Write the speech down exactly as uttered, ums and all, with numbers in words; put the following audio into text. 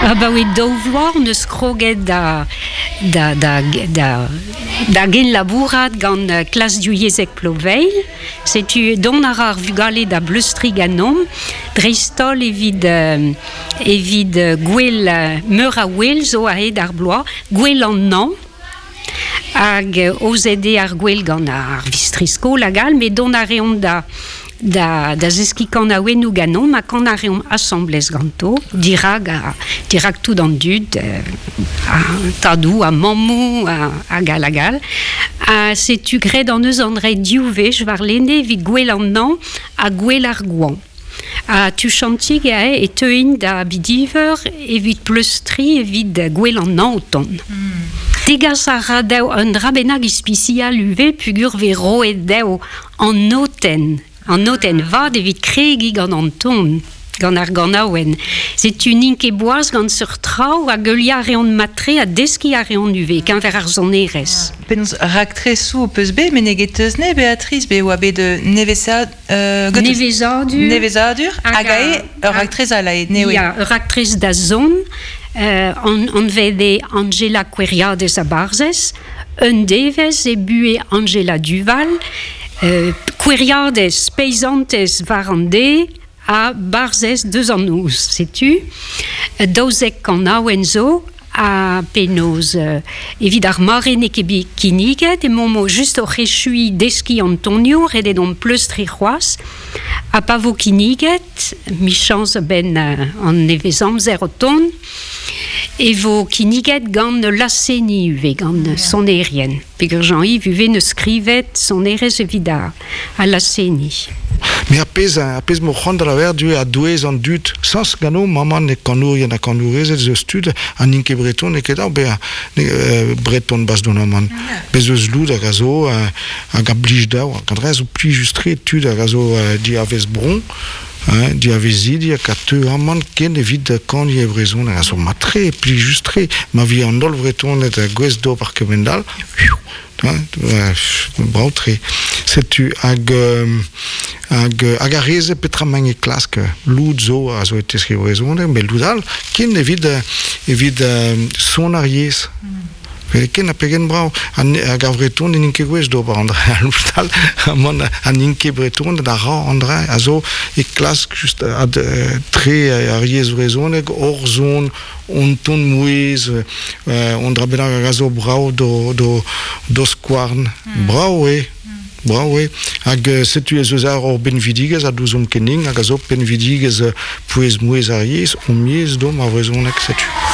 Ah bah oui, d'ouvloir ne scroguet da da da da da gen labourat gant uh, klas du yezek ploveil. C'est tu don arar vugale da blustri ganom, dreistol evit uh, evit uh, gwell uh, meur a wel zo a hed ar bloaz, gwell an nan. Hag uh, ozede ar gwell gant ar vistrisko lagal, mais don a reont da da da zeskikan a wenou ganon ma kan a reom assemblez ganto dirag a dirag tout an dud euh, a tadou a mamou a, a gal a gal a setu gred an eus an re diouve war lene vid gwell an nan a gwell ar gouan a tu chantig a e teuin da bidiver evit pleustri evit gwell an nan o ton. Mm. Degas a radeu un drabenag ispicial uve pugur ve roe deu an noten an noten vad evit kregi gant an ton, gant ar gant aouen. C'est une inke boaz gant sur trao a geulia a reont matre a deski a reont uve, kan ver ar zonerez. Penz raktresou o peus be, men eget eus ne, Beatrice, be oa be de nevesa... Uh, Nevezadur. Nevezadur, hag a e, ur raktrez a la e, ne oe. Ya, ur raktrez da zon, uh, on, on vede Angela Queriades a Barzez, un devez e bue Angela Duval, Uh, Queriades peisantes varande a Barzez deus an ouz, setu. Uh, Daouzek an aoenzo a penoz uh, evit ar mare ne kebi kiniget, e momo just o rechui deski Antonio, redet on pleustri c'hoaz, a pavo kiniget, michans ben uh, an nevezam zer o ton, e vo kiniget gant laseni uve, gant son erien. Pegur Jean-Yves uve ne skrivet son erez evidar a laseni. Mais apes apes mo c'hant a ver du a douez an dut sans gano maman ne kanourien a kanourez ze stud an inke breton e ket be uh, breton bas don man bez eus loud a gazo uh, a ga blij da a kadrez o pli justre tud a gazo uh, di aves bron Hein, di avezi di a kateu amman ken evit kan di evrezon a so matre pli justre ma vi an dol vreton et a gwez do par kemendal brautre setu hag hag hag a reze petra mange klask loud zo a zo et eski evrezon me loudal ken evit evit son ariez Ve ken a pegen brau an a gavreton in inke gwez do par andra al amon an inke breton da ra andra a zo e klask just a tre ariez vrezoneg hor zon on ton mouez on dra benag a zo brau do do do skwarn brau e brau e hag setu ez eus ar or benvidigez a douzom kening hag a zo benvidigez pouez mouez ariez on miez do ma vrezoneg setu